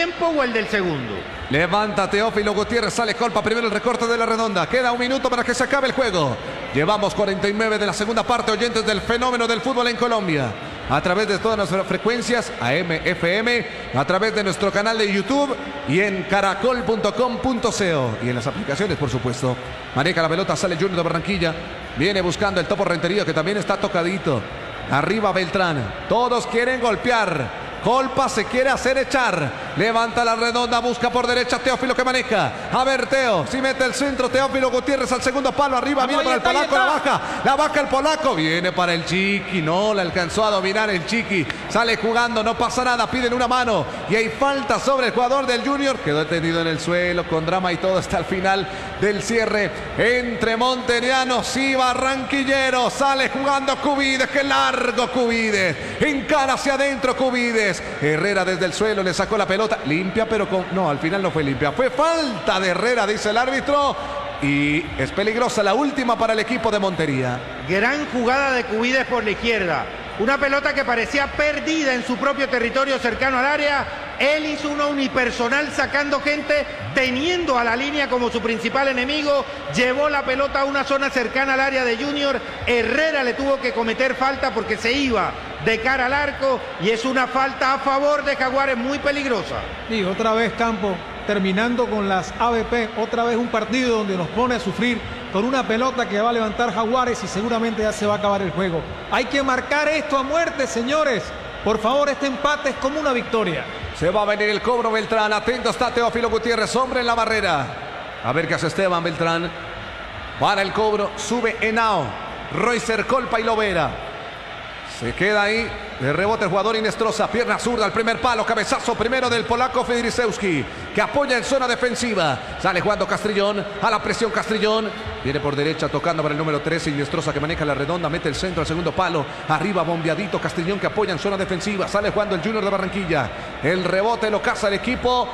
tiempo o el del segundo? Levanta Teófilo Gutiérrez, sale Colpa, primero el recorte de la redonda. Queda un minuto para que se acabe el juego. Llevamos 49 de la segunda parte, oyentes del fenómeno del fútbol en Colombia. A través de todas nuestras frecuencias, AM, FM, a través de nuestro canal de YouTube y en caracol.com.co. Y en las aplicaciones, por supuesto. Maneja la pelota, sale Junior de Barranquilla. Viene buscando el Topo Rentería, que también está tocadito. Arriba Beltrán. Todos quieren golpear. Colpa se quiere hacer echar. Levanta la redonda, busca por derecha Teófilo que maneja. A ver Teo, si mete el centro Teófilo Gutiérrez al segundo palo. Arriba, viene para el polaco, la baja el polaco. Viene para el Chiqui, no la alcanzó a dominar el Chiqui. Sale jugando, no pasa nada, piden una mano. Y hay falta sobre el jugador del Junior. Quedó tendido en el suelo con drama y todo hasta el final del cierre. Entre monterianos y barranquilleros. Sale jugando Cubides, qué largo Cubides. Encara hacia adentro Cubides. Herrera desde el suelo le sacó la pelota limpia, pero no, al final no fue limpia, fue falta de Herrera, dice el árbitro, y es peligrosa la última para el equipo de Montería. Gran jugada de Cubides por la izquierda, una pelota que parecía perdida en su propio territorio cercano al área. Él hizo una unipersonal sacando gente, teniendo a la línea como su principal enemigo. Llevó la pelota a una zona cercana al área de Junior. Herrera le tuvo que cometer falta porque se iba de cara al arco. Y es una falta a favor de Jaguares muy peligrosa. Y otra vez Campo, terminando con las ABP. Otra vez un partido donde nos pone a sufrir con una pelota que va a levantar Jaguares y seguramente ya se va a acabar el juego. Hay que marcar esto a muerte, señores. Por favor, este empate es como una victoria. Se va a venir el cobro Beltrán. Atento está Teófilo Gutiérrez, hombre en la barrera. A ver qué hace Esteban Beltrán. Para el cobro, sube Henao, Roycer, Colpa y Lovera. Se queda ahí, de rebote el jugador Inestrosa, pierna zurda al primer palo, cabezazo primero del polaco Fedrisewski, que apoya en zona defensiva. Sale jugando Castrillón, a la presión Castrillón. Viene por derecha tocando para el número 13, Inestrosa que maneja la redonda, mete el centro al segundo palo. Arriba bombeadito Castrillón que apoya en zona defensiva. Sale jugando el Junior de Barranquilla. El rebote lo caza el equipo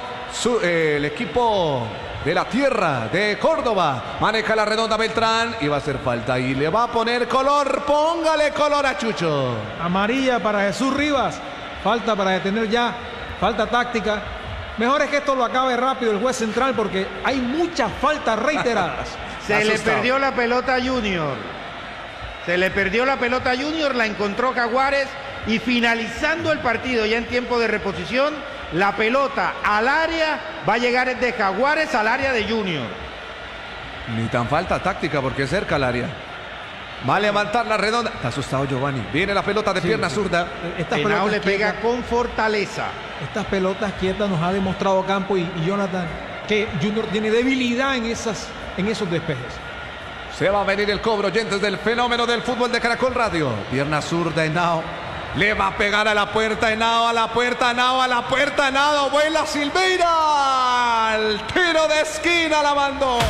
de la tierra de Córdoba. Maneja la redonda Beltrán y va a hacer falta y le va a poner color. Póngale color a Chucho. Amarilla para Jesús Rivas. Falta para detener ya. Falta táctica. Mejor es que esto lo acabe rápido el juez central porque hay muchas faltas reiteradas. Se le perdió la pelota a Junior. Se le perdió la pelota a Junior, la encontró Jaguares y finalizando el partido ya en tiempo de reposición, la pelota al área va a llegar de Jaguares al área de Junior. Ni tan falta táctica porque es cerca al área. Va a levantar la redonda. Está asustado Giovanni. Viene la pelota de pierna zurda. Henao le pega con fortaleza. Estas pelotas quietas nos ha demostrado Campo y Jonathan que Junior tiene debilidad en esos despejes. Se va a venir el cobro, oyentes del fenómeno del fútbol de Caracol Radio. Pierna zurda Henao. Le va a pegar a la puerta Henao, a la puerta Henao, a la puerta Henao. Vuela Silveira. El tiro de esquina la mandó.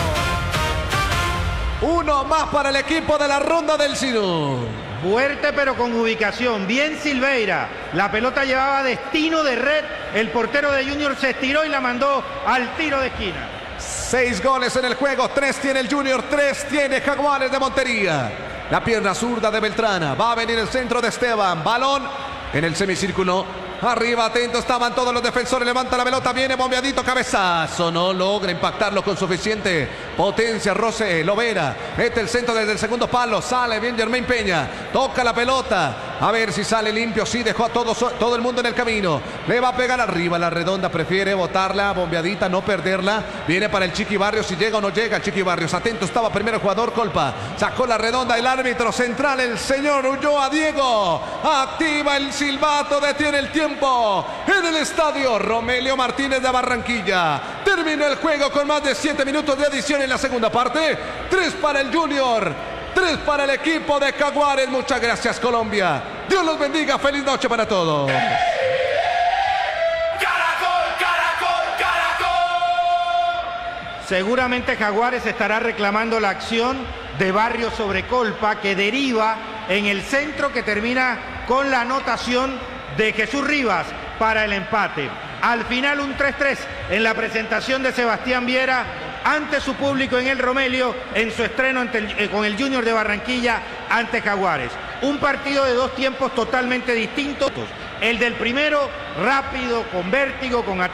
Uno más para el equipo de la Ronda del Sinu. Fuerte pero con ubicación. Bien Silveira. La pelota llevaba destino de red. El portero de Junior se estiró y la mandó al tiro de esquina. 6 goles en el juego. 3 tiene el Junior, 3 tiene Jaguares de Montería. La pierna zurda de Beltrana. Va a venir el centro de Esteban. Balón en el semicírculo. Arriba, atento estaban todos los defensores. Levanta la pelota, viene bombeadito, cabezazo. No logra impactarlo con suficiente potencia. Roce, Lovera. Mete el centro desde el segundo palo. Sale bien Germain Peña. Toca la pelota. A ver si sale limpio. Sí, dejó a todo el mundo en el camino. Le va a pegar arriba la redonda. Prefiere botarla bombeadita, no perderla. Viene para el Chiqui Barrios. Si llega o no llega el Chiqui Barrios. Atento estaba primero el jugador Colpa. Sacó la redonda el árbitro central, el señor Ulloa Diego. Activa el silbato, detiene el tiempo en el estadio Romelio Martínez de Barranquilla. Terminó el juego con más de 7 minutos de adición en la segunda parte. 3 para el Junior, 3 para el equipo de Jaguares. Muchas gracias Colombia. Dios los bendiga. Feliz noche para todos. Seguramente Jaguares estará reclamando la acción de Barrios sobre Colpa que deriva en el centro que termina con la anotación de Jesús Rivas para el empate. Al final un 3-3 en la presentación de Sebastián Viera ante su público en el Romelio en su estreno con el Junior de Barranquilla ante Jaguares. Un partido de 2 tiempos totalmente distintos. El del primero rápido, con vértigo, con ataque.